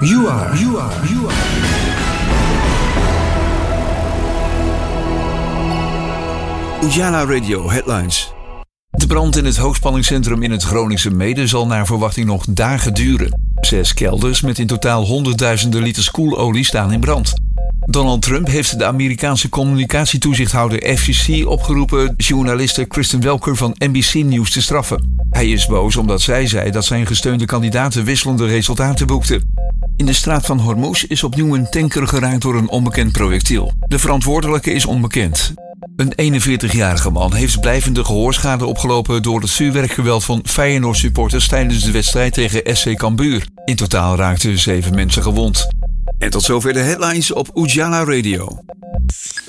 You are. Ujala Radio Headlines. De brand in het hoogspanningscentrum in het Groningse Meeden zal naar verwachting nog dagen duren. 6 kelders met in totaal honderdduizenden liters koelolie staan in brand. Donald Trump heeft de Amerikaanse communicatietoezichthouder FCC opgeroepen journaliste Kristen Welker van NBC News te straffen. Hij is boos omdat zij zei dat zijn gesteunde kandidaten wisselende resultaten boekten. In de straat van Hormuz is opnieuw een tanker geraakt door een onbekend projectiel. De verantwoordelijke is onbekend. Een 41-jarige man heeft blijvende gehoorschade opgelopen door het vuurwerkgeweld van Feyenoord-supporters tijdens de wedstrijd tegen SC Cambuur. In totaal raakten 7 mensen gewond. En tot zover de headlines op Ujala Radio.